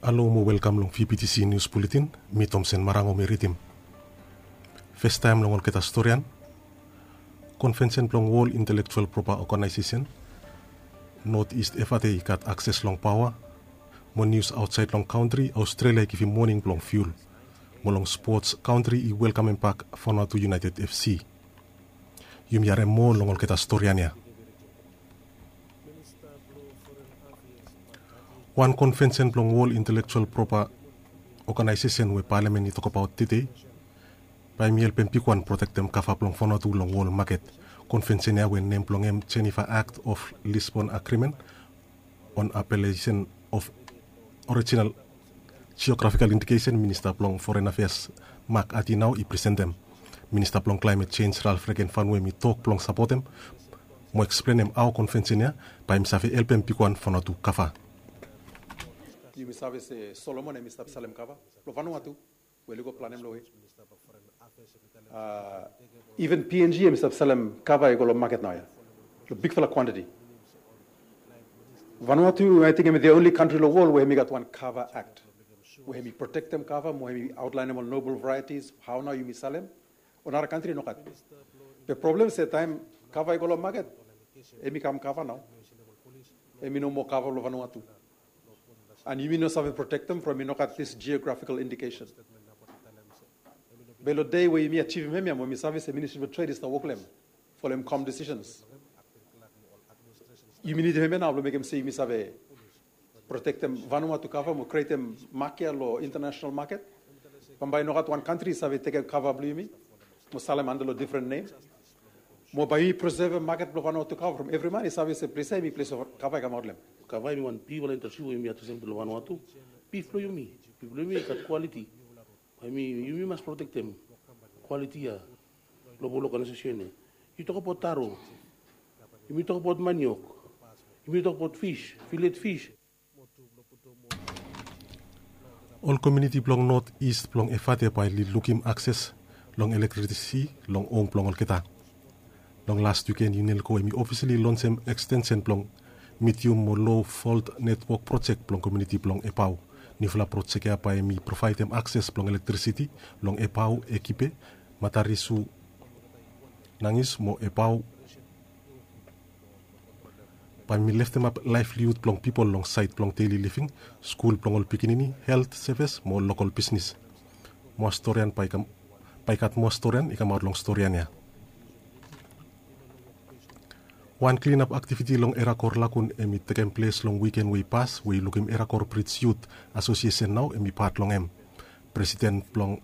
Alo mo welcome long VPTC News Bulletin, mi Thompson Marango Meritim. First time long kita storyan, Convention long World Intellectual Property Organization, Northeast FAT kat access long power, mo news outside long country, Australia kifi morning long fuel, mo long sports country I welcome back Vanuatu United FC. Yum yare mo long kita storyan ya. One convention long World Intellectual Property Organization we parliament ni talk about today. By miel pempikuan protect them kafa plong Vanuatu long world market. Convention ya when name plong em Geneva Act of Lisbon Agreement on appellation of original geographical indication. Minister plong Foreign Affairs Mark Atinau I present them. Minister plong Climate Change Ralph Regan Fanwe mi talk plong support them. Mo explain them our convention ya by msafe el pempikuan Vanuatu kafa. You sabe se Solomon e Mr. Salem Kava, lo Vanuatu, we go planem lo even PNG and Mr. Salem Kava e go lo market now, the big fella quantity. Vanuatu, I think I'm the only country in the world where we got one Kava Act, where we protect them Kava, where we outline them on noble varieties, how now you Salem, on our country no kat. The problem is that time Kava e go lo market, emi kam Kava now, emi no more Kava lo Vanuatu. And you know something protect them from at this geographical indication. Belo day where you achieve him, when we service the Ministry of Trade is the work them for them calm decisions. You need him now to make him say, Misabe, protect them, Vanuatu cover, or create them market or international market. When by no one country, Save take a cover blue me, Musalem under a different name. More by preserve a market Vanuatu cover from every man is service a place of cover them. Kavai mi wan people interview mi atu sempre lo Vanuatu. People yumi kat quality. I mean, you must protect them. Quality ya local organization. You talk about taro. You talk about manioc. You talk about fish, fillet fish. All community plong north east plong efate by looking access long electricity long ong plong all kita. Long last weekend Unilco mi officially launched extension plong medium mo low fault network project plong community plong EPAU. Nifla project ya pa mi provide them access plong electricity long EPAU ekipe matarisu nangis mo EPAU pa mi left them up livelihood plong people long site plong daily living school plong all pikinini health service mo local business mo storyan pa ikat mo storyan ikamar long storyan ya. One cleanup activity long Erakor lakun emi taken place long weekend way pass we lookim Erakor Brits Youth Association now emi part long em. President plong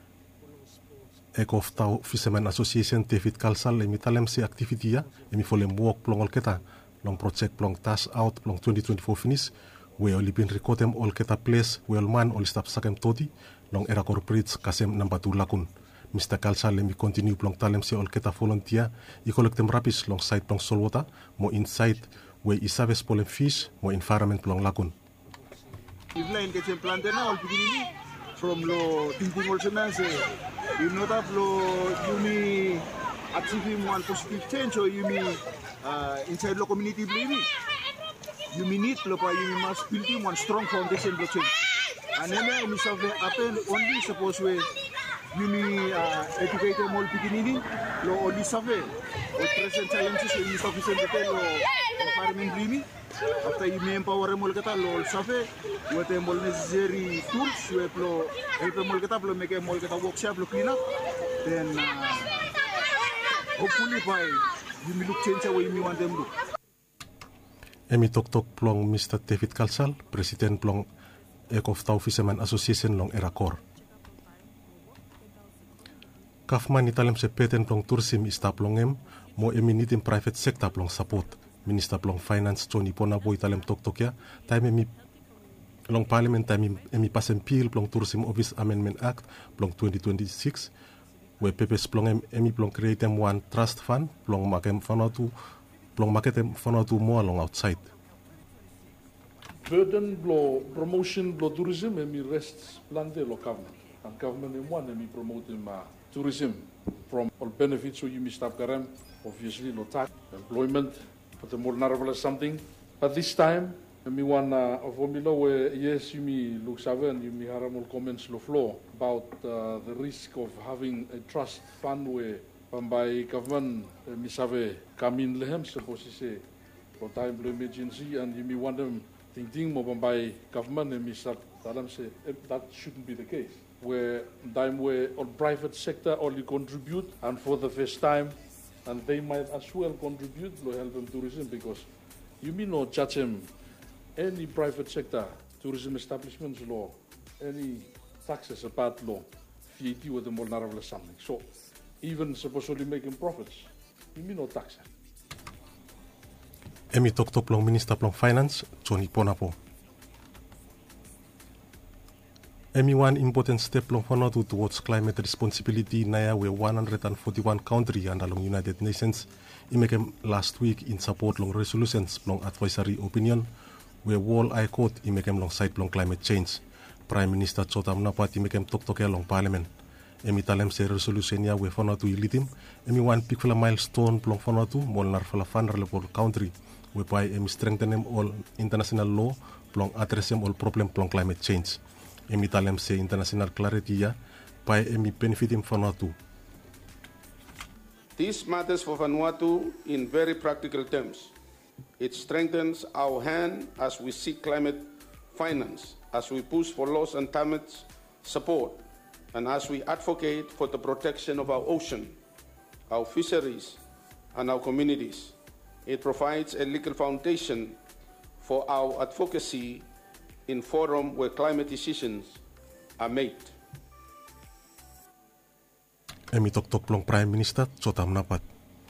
Ekof Tau Fisherman Association David Kalsal emi talem si activity ya emi folem walk plong ol keta long project plong task out plong 2024 finish we oli been record em ol keta place we ol man ol stop sakem toti long Erakor Brits kasem number 2 lakun. Mr. Kalsal lemi continue plong talem si ol keta volunteer I collect them rapis long site plong solwata mo inside we isaves polem fish mo environment plong lakun. Iflain ke plante na ol pigini from lo thinking also na se you know that lo yumi achieving one positive change or yumi inside lo community believe you need lo pa you must build one strong foundation lo change and then we have happen only suppose we Yumi educated more beginning, lo only survey, or present challenges in sufficient detail or environment dreaming. After you empower more kata lo survey, what the more necessary tools, you have lo help more kata lo make more kata workshop lo clean up. Then hopefully by you look change away you want them look. Emi tok plong Mr. David Kalsal, President plong Ekof Tau Fisherman Association long Erakor. Kafman italem se peten plong tourism ista plongem mo eminitim private sector plong support. Minister plong finance Tony Ponabo italem tok ya time emi long parliament time emi pass pil plong tourism office amendment act plong 2026 we pepes plong emi plong create one trust fund plong makem Vanuatu plong maketem Vanuatu mo along outside. Burden blo promotion blo tourism emi rests plante lo government. And government in one emi promoting tourism from all benefits so you must have obviously no tax, employment, but the more marvelous something. But this time Mi wan of omilo we yes yumi look seven yumi haramol comments lo floor about the risk of having a trust fund where by government mi save kamin lehem suppose se for time of emergency and yumi want them thinking mo by government mi sab dalam say that shouldn't be the case where time where all private sector only contribute and for the first time and they might as well contribute to help them tourism because you mean no judge them any private sector tourism establishments law any taxes about law VAT with them or something so even supposedly making profits you mean no taxes. Emi tok plong Minister plong Finance Johnny Ponapo. Emi one important step long Honotu towards climate responsibility naya we 141 country and along United Nations imekem last week in support long resolutions long advisory opinion we wall I quote imekem long side long climate change. Prime Minister Chotam Napat imekem tok long parliament. Emi talem se resolution ya we Honotu ilitim emi one pick for a milestone plong Honotu molnar for a vulnerable country whereby emi strengthen all international law plong address all problem plong climate change. Emi talem se international clarity ya by emi benefiting Vanuatu. This matters for Vanuatu in very practical terms. It strengthens our hand as we seek climate finance, as we push for loss and damage support, and as we advocate for the protection of our ocean, our fisheries, and our communities. It provides a legal foundation for our advocacy in forum where climate decisions are made. Emi tok plong Prime Minister Chotam Napat.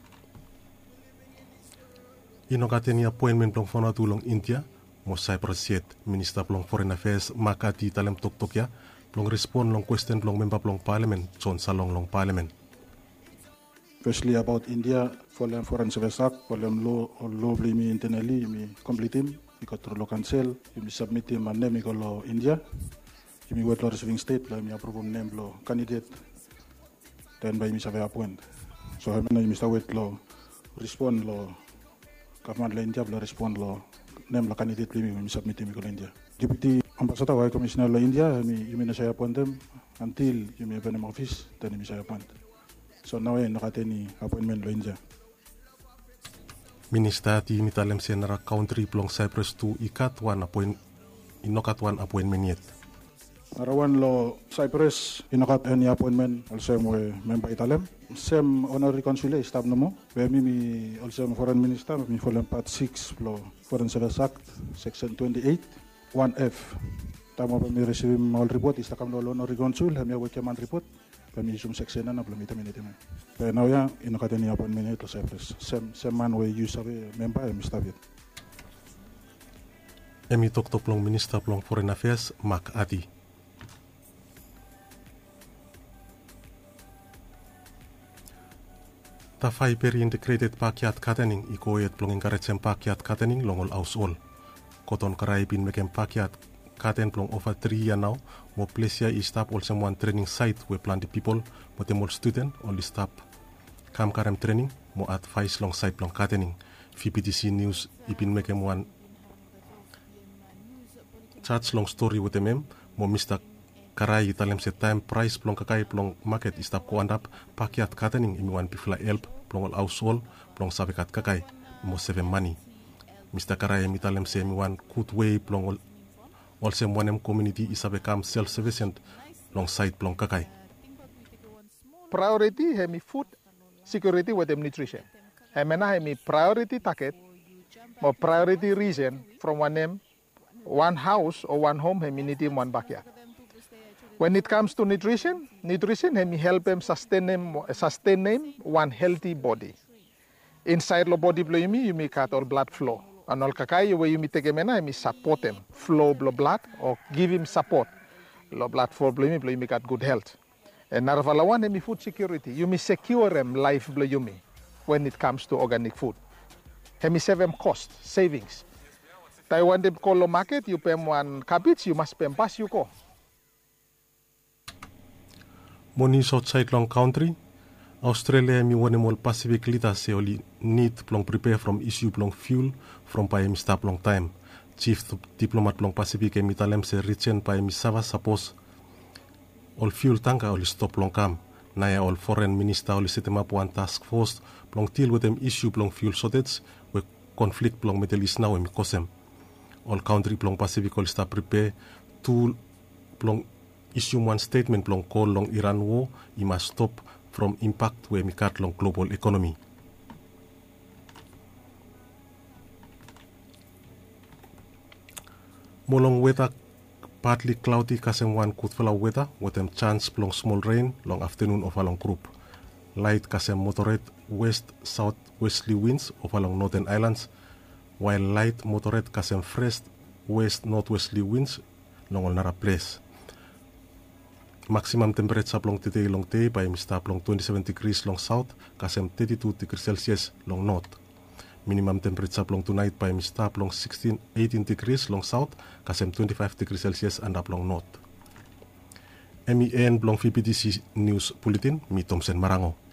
Inokateni appointment plong Vanuatu long India, mo Cyprus yet Minister plong Foreign Affairs Makati talem tok ya, plong respond long question plong member plong Parliament John Salong long Parliament. Firstly about India, following Foreign Service Act, following law blimi internally, mi complete him. Because through law cancel, you submit him a name law India. You wait law receiving state, you approve name law candidate. Then by me survey appoint. So I mean, you wait law respond law government law India law respond law name law candidate you submit him India. Deputy Ambassador or Commissioner law India, you mean I appoint them until you may open office, then you may appoint. So now I not any appointment law India. Minister ti mitalem senara country plong Cyprus to ikat one appointment yet. Arawan lo Cyprus inokat any appointment also mo member italem. Same honorary consular staff no mo. Where mi also foreign minister mi follow part 6 lo Foreign Service Act section 28 1F. Tama pa mi receive all report istakam lo honorary consul mi awak report. Kami sum section na belum itu minit. Pero now ya inokat any appointment to Cyprus. Same man we use sabe member mi staff yet. Emi tok plong Minister plong Foreign Affairs Mak Ati. Tafai peri integrated pakiat katening ikoyet plong encourage pakiat katening longol ausol. Koton karai bin mekem pakiat katen plong over 3 years now. Mo place ya istap also one training site we plan the people mo temol student only stop kam karem training mo advice long site plong katening. VPTC News ipin mekem one chat long story with them mo Mr. Karai talem se time price plong kakai plong market istap ko andap pakiat katening imi wan pifla help plong all ausol plong sabekat kakai mo save money. Mr. Karai mi talem se mi wan good way plong also one community isabe kam self-sufficient long side plong kakai. Priority hemi food security with them nutrition. Hemena hemi priority target mo priority region from one house or one home hemi need in one backyard. When it comes to nutrition hemi help them sustain them one healthy body. Inside the body blow you may cut all blood flow. And all kakai where you take him and support him, flow blood or give him support. Low blood flow blow you got good health. And narvalawan hemi food security, you may secure him life blow you when it comes to organic food. Hemi save him cost, savings. Taiwan dem call market, you pay one cabbage, you must pay pass you go. Monies outside long country, Australia mi one mol Pacific lita se oli need plong prepare from issue plong fuel from pa mi stop long time. Chief Diplomat plong Pacific e mitalem se richen pa emisava suppose all fuel tanka oli stop plong kam. Naya all foreign minister oli setema puan task force plong deal with them issue plong fuel shortage we conflict plong Middle East now emi kosem. All country plong Pacific oli sta prepare to plong issue one statement plong call long Iran war i must stop from impact we emi kat long global economy. Molong weather partly cloudy kasem one kutfala weather with them chance plong small rain long afternoon of along group. Light kasem moderate west southwesterly winds of along northern islands, while light moderate kasem fresh west northwesterly winds long another place. Maximum temperature plong today long day by mista plong 27 degrees long south kasem 32 degrees Celsius long north. Minimum temperature plong tonight by mista plong 18 degrees long south kasem 25 degrees Celsius and up long north. MEN plong VPDC News Bulletin mi Thompson Marango.